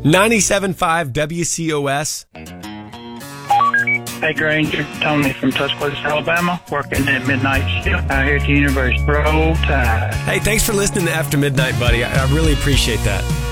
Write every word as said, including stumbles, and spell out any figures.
ninety-seven point five W C O S. Hey, Granger, Tony from Tuscaloosa, Alabama, working at midnight shift out here at the University. Roll Tide. Hey, thanks for listening to After Midnight, buddy. I, I really appreciate that.